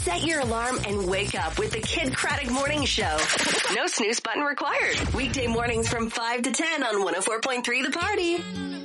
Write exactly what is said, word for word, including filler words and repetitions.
Set your alarm and wake up with the Kid Craddock Morning Show. No snooze button required. Weekday mornings from five to ten on one oh four point three The Party.